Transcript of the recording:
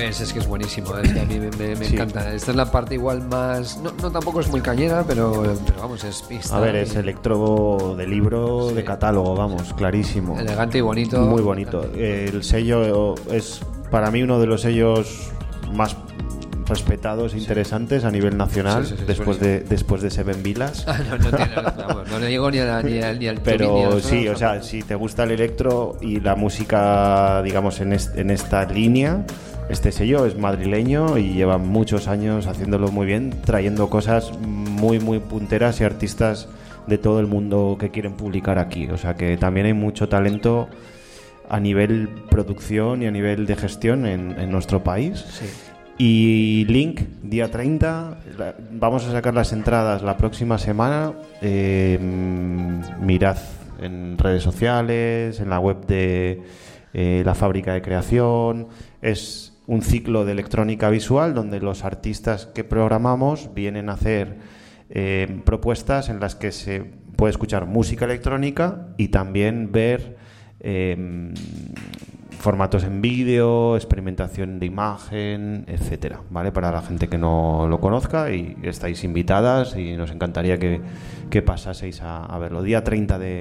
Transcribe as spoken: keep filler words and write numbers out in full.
Pues es que es buenísimo, es que a mí me, me, me Sí. encanta. Esta es la parte igual más... No, no tampoco es muy cañera, pero, pero vamos, es pista. A ver, es y- electro de libro, Sí. de catálogo, vamos, clarísimo. Elegante y bonito. Muy bonito. El sello es para mí uno de los sellos más respetados e interesantes a nivel nacional, Sí, sí, sí, después, sí. de, después de Seven Vilas. Ah, no, no, tiene, vamos, no le llego ni, a, ni, a, ni al Turín, ni Pero al sí, Zona, o sea, si te gusta el electro y la música, digamos, en, est- en esta línea, este sello es madrileño y lleva muchos años haciéndolo muy bien, trayendo cosas muy, muy punteras y artistas de todo el mundo que quieren publicar aquí. O sea que también hay mucho talento a nivel producción y a nivel de gestión en, en nuestro país. Sí. Y Link, día treinta, la- vamos a sacar las entradas la próxima semana. Eh, mm, mirad en redes sociales, en la web de eh, la Fábrica de Creación. Es un ciclo de electrónica visual donde los artistas que programamos vienen a hacer eh, propuestas en las que se puede escuchar música electrónica y también ver eh, formatos en vídeo, experimentación de imagen, etcétera, ¿vale? Para la gente que no lo conozca, y estáis invitadas y nos encantaría que, que pasaseis a, a verlo. Día treinta de